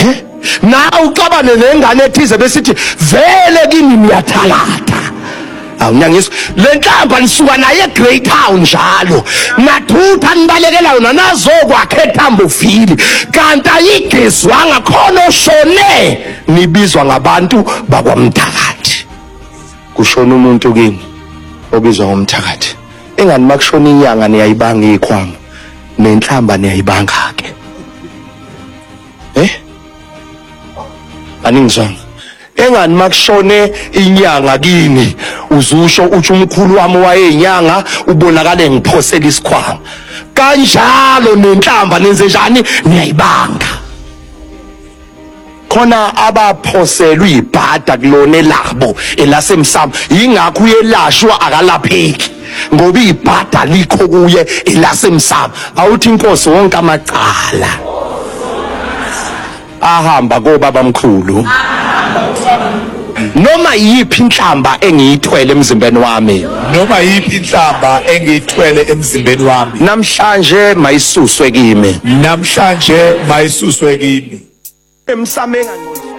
na uqabane nengane ethize besithi vele kimi niyathalatha. Awunyangizwa le nhlamba nisuka naye eGreytown njalo nathutha nibalekela yona nazokwakhe eThambuvili kanti ayigezwanga khona oshone nibizwa ngabantu bakwaMthakathi. Kushona umuntu kini obizwa ngomthakathi. Engani makushona inyanga niyayibanga ikhwama nenhlamba niyayibanga ke. Aningizwana. Engani makushone inyanga kini uzusho uthi umkhulu wami wayeyinyanga ubonakale ngiphosela isikhwama. Kanjalo nenhlamba nenze njani niyayibanga. Khona abaphoselwa ibhada kulone labo elasemsamo ingakho uyelashwa akalapheki ngoba ibhada likho kuye elasemsamo. Awuthi inkosi wonke amacala ahamba kobaba mkhulu. Noma yiphi inhlamba engiyithwele emzimbeni wami, noma yiphi inhlamba engiyithwele emzimbeni wami, namhlanje mayisuswe kimi, namhlanje mayisuswe kimi. emsameni